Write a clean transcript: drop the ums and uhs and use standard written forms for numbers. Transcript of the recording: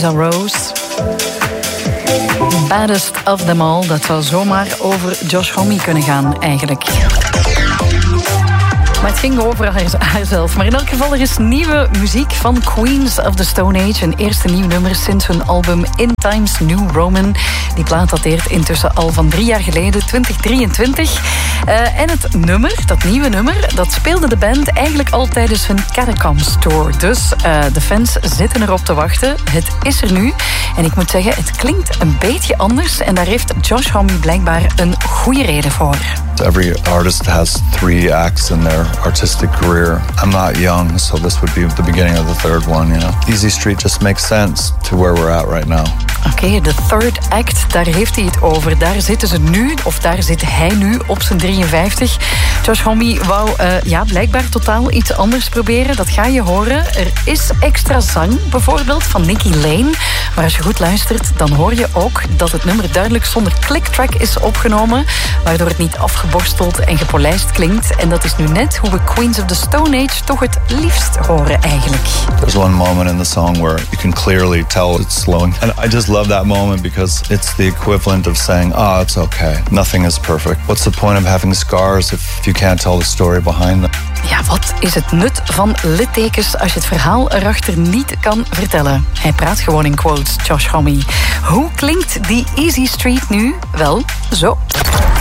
Lisa Rose. Baddest of them all, dat zou zomaar over Josh Homme kunnen gaan, eigenlijk. Maar het ging over haarzelf. Maar in elk geval, er is nieuwe muziek van Queens of the Stone Age. Een eerste nieuw nummer sinds hun album In Times New Roman. Die plaat dateert intussen al van 3 jaar geleden, 2023. En het nummer, dat nieuwe nummer, dat speelde de band eigenlijk al tijdens hun Catacombs Tour. Dus de fans zitten erop te wachten. Het is er nu. En ik moet zeggen, het klinkt een beetje anders. En daar heeft Josh Homme blijkbaar een goede reden voor. Every artist has 3 acts in their artistic career. I'm not young, so this would be the beginning of the third one, you know. Easy Street just makes sense to where we're at right now. Oké, de third act, daar heeft hij het over. Daar zitten ze nu, of daar zit hij nu op zijn 53. Josh Homme wou blijkbaar totaal iets anders proberen. Dat ga je horen. Er is extra zang, bijvoorbeeld, van Nicky Lane. Maar als je goed luistert, dan hoor je ook dat het nummer duidelijk zonder clicktrack is opgenomen, waardoor het niet afgeborsteld en gepolijst klinkt. En dat is nu net hoe we Queens of the Stone Age toch het liefst horen, eigenlijk. There's one moment in the song where you can clearly tell it's slowing. And I just love that moment because it's the equivalent of saying, oh, it's okay. Nothing is perfect. What's the point of having scars if you can't tell the story behind them? Ja, wat is het nut van littekens als je het verhaal erachter niet kan vertellen? Hij praat gewoon in quotes, Josh Homme. Hoe klinkt die Easy Street nu? Wel, zo.